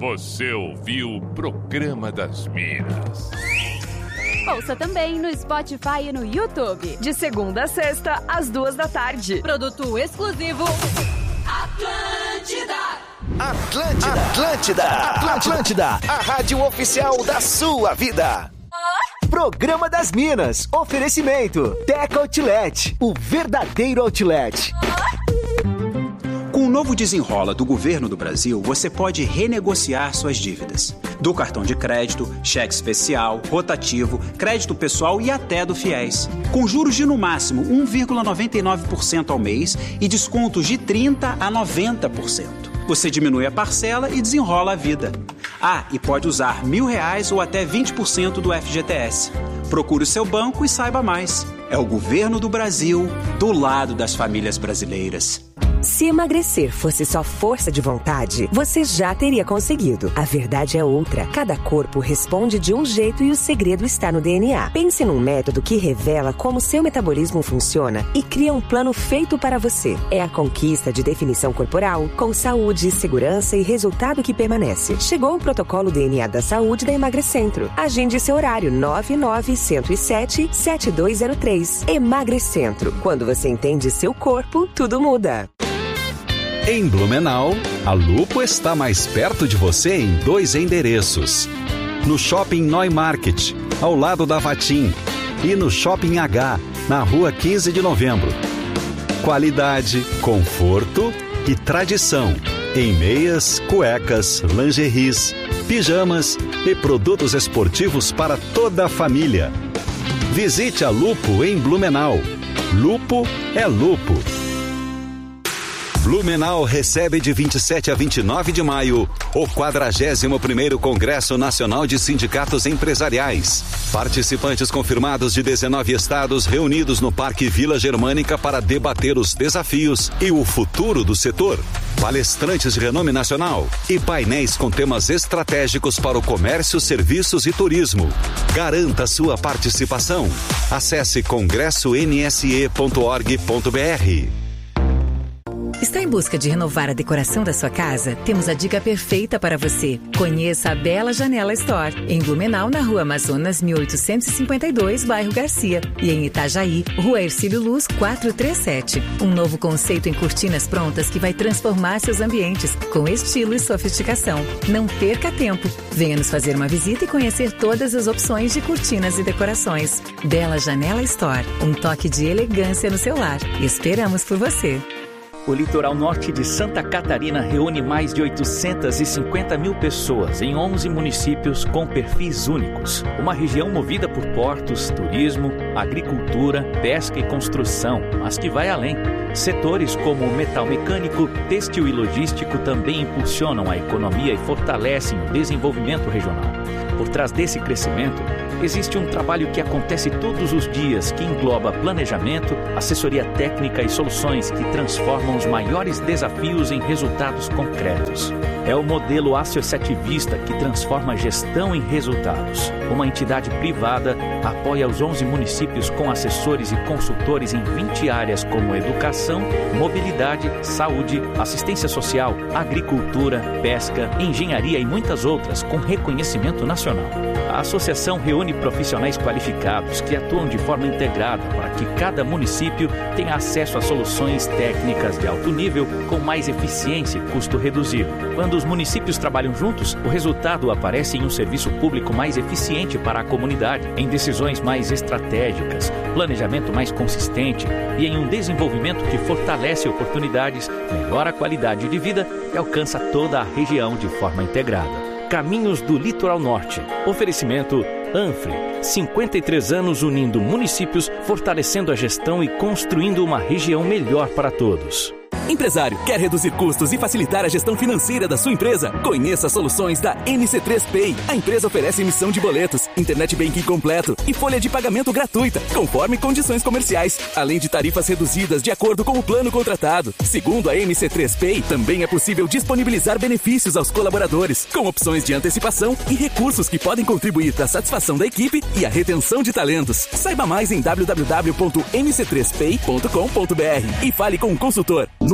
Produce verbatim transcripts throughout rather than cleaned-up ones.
Você ouviu o Programa das Minas. Ouça também no Spotify e no YouTube. De segunda a sexta, às duas da tarde. Produto exclusivo Atlântida. Atlântida. Atlântida. Atlântida. A rádio oficial da sua vida. Programa das Minas. Oferecimento. Tech Outlet. O verdadeiro outlet. Com o novo Desenrola do Governo do Brasil, você pode renegociar suas dívidas. Do cartão de crédito, cheque especial, rotativo, crédito pessoal e até do FIES. Com juros de no máximo um vírgula noventa e nove por cento ao mês e descontos de trinta por cento a noventa por cento. Você diminui a parcela e desenrola a vida. Ah, e pode usar mil reais ou até vinte por cento do F G T S. Procure o seu banco e saiba mais. É o Governo do Brasil, do lado das famílias brasileiras. Se emagrecer fosse só força de vontade, você já teria conseguido. A verdade é outra. Cada corpo responde de um jeito e o segredo está no D N A. Pense num método que revela como seu metabolismo funciona e cria um plano feito para você. É a conquista de definição corporal, com saúde, segurança e resultado que permanece. Chegou o protocolo D N A da saúde da Emagrecentro. Agende seu horário nove nove zero sete, sete dois zero três. Emagrecentro. Quando você entende seu corpo, tudo muda. Em Blumenau, a Lupo está mais perto de você em dois endereços. No Shopping Neumarkt, ao lado da Vatim, e no Shopping H, na rua quinze de novembro. Qualidade, conforto e tradição em meias, cuecas, lingeries, pijamas e produtos esportivos para toda a família. Visite a Lupo em Blumenau. Lupo é Lupo. Blumenau recebe de vinte e sete a vinte e nove de maio o quadragésimo primeiro Congresso Nacional de Sindicatos Empresariais. Participantes confirmados de dezenove estados reunidos no Parque Vila Germânica para debater os desafios e o futuro do setor. Palestrantes de renome nacional e painéis com temas estratégicos para o comércio, serviços e turismo. Garanta sua participação. Acesse congresso n s e ponto org ponto b r. Está em busca de renovar a decoração da sua casa? Temos a dica perfeita para você. Conheça a Bela Janela Store, em Blumenau, na Rua Amazonas mil oitocentos e cinquenta e dois, bairro Garcia, e em Itajaí, Rua Hercílio Luz quatrocentos e trinta e sete. Um novo conceito em cortinas prontas que vai transformar seus ambientes com estilo e sofisticação. Não perca tempo. Venha nos fazer uma visita e conhecer todas as opções de cortinas e decorações. Bela Janela Store, um toque de elegância no seu lar. Esperamos por você. O litoral norte de Santa Catarina reúne mais de oitocentas e cinquenta mil pessoas em onze municípios com perfis únicos. Uma região movida por portos, turismo, agricultura, pesca e construção, mas que vai além. Setores como metal mecânico, têxtil e logístico também impulsionam a economia e fortalecem o desenvolvimento regional. Por trás desse crescimento, existe um trabalho que acontece todos os dias, que engloba planejamento, assessoria técnica e soluções que transformam os maiores desafios em resultados concretos. É o modelo associativista que transforma a gestão em resultados. Uma entidade privada apoia os onze municípios com assessores e consultores em vinte áreas como educação, mobilidade, saúde, assistência social, agricultura, pesca, engenharia e muitas outras com reconhecimento nacional. A associação reúne profissionais qualificados que atuam de forma integrada para que cada município tenha acesso a soluções técnicas de alto nível com mais eficiência e custo reduzido. Quando os municípios trabalham juntos, o resultado aparece em um serviço público mais eficiente para a comunidade, em decisões mais estratégicas, planejamento mais consistente e em um desenvolvimento que fortalece oportunidades, melhora a qualidade de vida e alcança toda a região de forma integrada. Caminhos do Litoral Norte. Oferecimento Anfre. cinquenta e três anos unindo municípios, fortalecendo a gestão e construindo uma região melhor para todos. Empresário, quer reduzir custos e facilitar a gestão financeira da sua empresa? Conheça as soluções da M C três Pay. A empresa oferece emissão de boletos, internet banking completo e folha de pagamento gratuita, conforme condições comerciais, além de tarifas reduzidas de acordo com o plano contratado. Segundo a M C três Pay, também é possível disponibilizar benefícios aos colaboradores, com opções de antecipação e recursos que podem contribuir para a satisfação da equipe e a retenção de talentos. Saiba mais em w w w ponto m c três pay ponto com ponto b r e fale com o consultor. No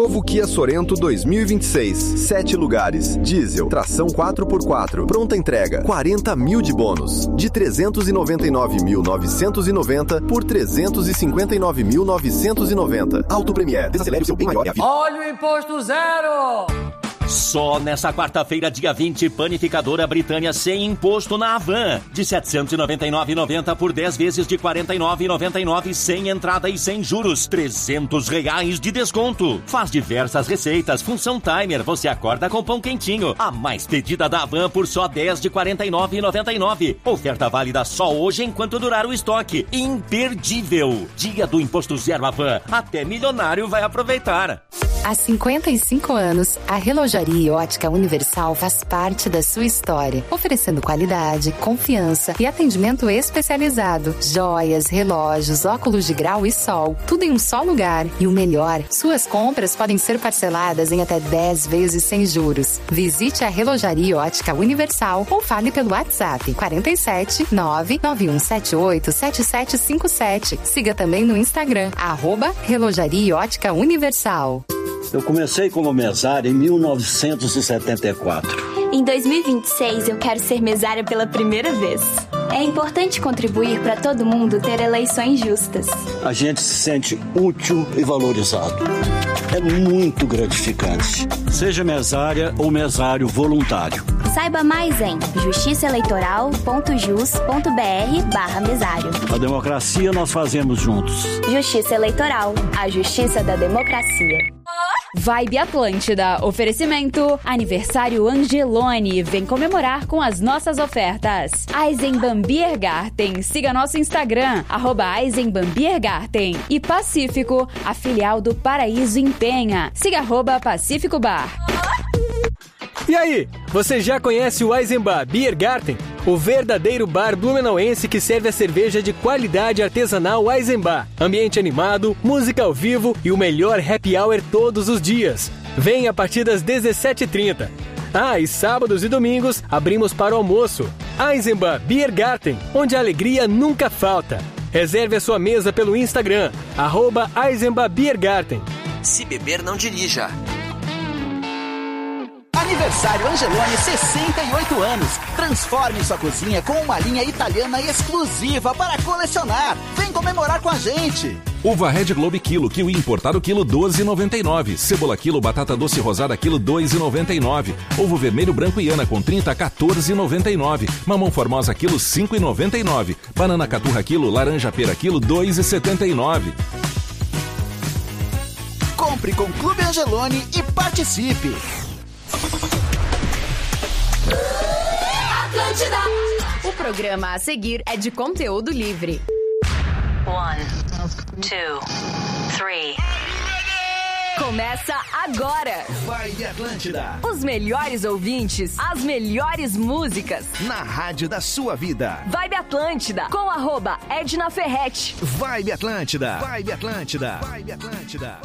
Novo Kia Sorento dois mil e vinte e seis. Sete lugares. Diesel. Tração quatro por quatro. Pronta entrega. quarenta mil de bônus. De trezentos e noventa e nove mil novecentos e noventa por trezentos e cinquenta e nove mil novecentos e noventa. Auto Premier. Desacelere o seu bem maior e a vida. Olha o imposto zero! Só nessa quarta-feira, dia vinte, panificadora Britânia sem imposto na Havan. De setecentos e noventa e nove reais e noventa centavos por dez vezes de quarenta e nove reais e noventa e nove centavos sem entrada e sem juros. trezentos reais de desconto. Faz diversas receitas. Função timer. Você acorda com pão quentinho. A mais pedida da Havan por só dez vezes de quarenta e nove reais e noventa e nove centavos. Oferta válida só hoje enquanto durar o estoque. Imperdível. Dia do imposto zero Havan. Até milionário vai aproveitar. Há cinquenta e cinco anos, a Relojaria Ótica Universal faz parte da sua história, oferecendo qualidade, confiança e atendimento especializado. Joias, relógios, óculos de grau e sol, tudo em um só lugar. E o melhor, suas compras podem ser parceladas em até dez vezes sem juros. Visite a Relojaria Ótica Universal ou fale pelo WhatsApp quarenta e sete, nove nove um sete oito, sete sete cinco sete. Siga também no Instagram, arroba Relojaria Ótica Universal. Eu comecei como mesária em mil novecentos e setenta e quatro. Em dois mil e vinte e seis, eu quero ser mesária pela primeira vez. É importante contribuir para todo mundo ter eleições justas. A gente se sente útil e valorizado. É muito gratificante. Seja mesária ou mesário voluntário. Saiba mais em justiçaeleitoral.jus.br barra mesário. A democracia nós fazemos juntos. Justiça Eleitoral, a justiça da democracia. Vibe Atlântida. Oferecimento Aniversário Angeloni. Vem comemorar com as nossas ofertas. Eisenbahn Biergarten. Siga nosso Instagram, arroba Eisenbahn Biergarten. E Pacífico, a filial do Paraíso em Penha. Siga arroba Pacífico Bar. E aí, você já conhece o Eisenbahn Biergarten? O verdadeiro bar blumenauense que serve a cerveja de qualidade artesanal Eisenbahn. Ambiente animado, música ao vivo e o melhor happy hour todos os dias. Vem a partir das dezessete e trinta. Ah, e sábados e domingos abrimos para o almoço. Eisenbahn Biergarten, onde a alegria nunca falta. Reserve a sua mesa pelo Instagram, arroba Eisenbahn Biergarten. Se beber, não dirija. Aniversário Angeloni, sessenta e oito anos. Transforme sua cozinha com uma linha italiana exclusiva para colecionar. Vem comemorar com a gente. Uva Red Globe quilo, kiwi importado quilo doze reais e noventa e nove centavos. Cebola quilo, batata doce rosada quilo dois reais e noventa e nove centavos. Ovo vermelho branco Iana com trinta, quatorze reais e noventa e nove centavos. Mamão formosa quilo, cinco reais e noventa e nove centavos. Banana caturra quilo, laranja pera quilo, dois reais e setenta e nove centavos. Compre com Clube Angeloni e participe. Atlântida. O programa a seguir é de conteúdo livre. One, two, three. Começa agora. Vibe Atlântida. Os melhores ouvintes, as melhores músicas. Na rádio da sua vida. Vibe Atlântida, com arroba Edna Ferretti. Vibe Atlântida. Vibe Atlântida. Vibe Atlântida.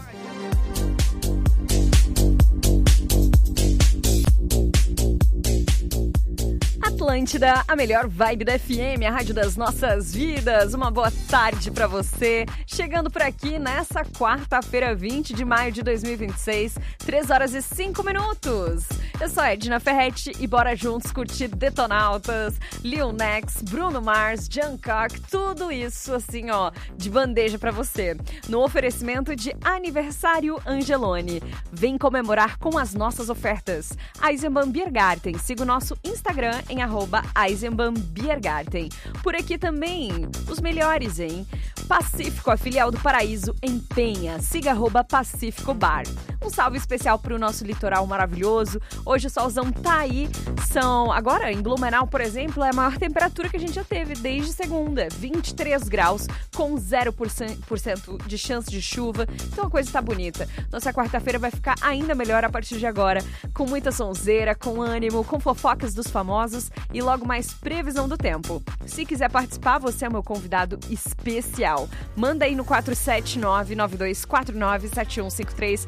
Atlântida, a melhor vibe da F M, a rádio das nossas vidas. Uma boa tarde pra você. Chegando por aqui nessa quarta-feira, vinte de maio de dois mil e vinte e seis, três horas e cinco minutos. Eu sou a Edna Ferretti e bora juntos curtir Detonautas, Lil Nas, Bruno Mars, Jungkook, tudo isso assim, ó, de bandeja pra você. No oferecimento de Aniversário Angeloni. Vem comemorar com as nossas ofertas. Eisenbahn Biergarten. Siga o nosso Instagram em arroba Eisenbahn Biergarten. Por aqui também, os melhores, hein? Pacífico, a filial do Paraíso em Penha. Siga arroba Pacífico Bar. Um salve especial pro nosso litoral maravilhoso. Hoje o solzão tá aí. São, agora em Blumenau, por exemplo, é a maior temperatura que a gente já teve desde segunda. vinte e três graus com zero por cento de chance de chuva. Então a coisa tá bonita. Nossa quarta-feira vai ficar ainda melhor a partir de agora. Com muita sonzeira, com ânimo, com fofocas dos famosos e logo mais previsão do tempo. Se quiser participar, você é meu convidado especial. Manda aí no quatro sete nove, nove dois quatro nove, sete um cinco três o teu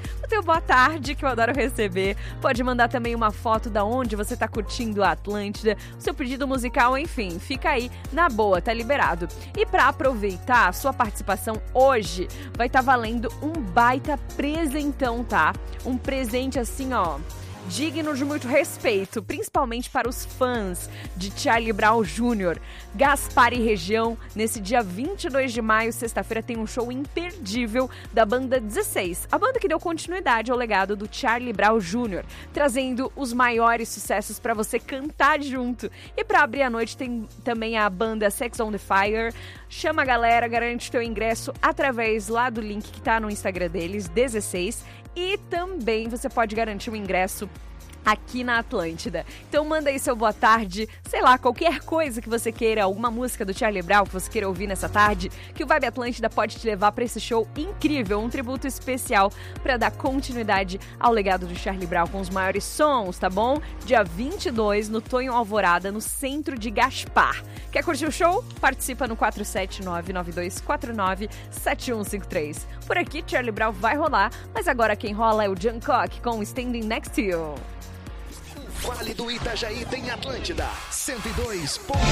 seu boa tarde, que eu adoro receber. Pode mandar também uma foto da onde você tá curtindo a Atlântida, o seu pedido musical, enfim, fica aí na boa, tá liberado. E pra aproveitar a sua participação hoje, vai estar valendo um baita presentão, tá? Um presente assim, ó, digno de muito respeito, principalmente para os fãs de Charlie Brown Júnior Gaspar e região, nesse dia vinte e dois de maio, sexta-feira, tem um show imperdível da banda dezesseis, a banda que deu continuidade ao legado do Charlie Brown Júnior, trazendo os maiores sucessos para você cantar junto. E para abrir a noite tem também a banda Sex on the Fire. Chama a galera, garante teu ingresso através lá do link que tá no Instagram deles, dezesseis, e também você pode garantir o ingresso aqui na Atlântida. Então manda aí seu boa tarde, sei lá, qualquer coisa que você queira, alguma música do Charlie Brown que você queira ouvir nessa tarde, que o Vibe Atlântida pode te levar para esse show incrível, um tributo especial para dar continuidade ao legado do Charlie Brown com os maiores sons, tá bom? Dia vinte e dois, no Tonho Alvorada, no centro de Gaspar. Quer curtir o show? Participa no quatro sete nove, nove dois quatro nove, sete um cinco três. Por aqui, Charlie Brown vai rolar, mas agora quem rola é o Jungkook com Standing Next to You. Vale do Itajaí tem Atlântida cento e dois ponto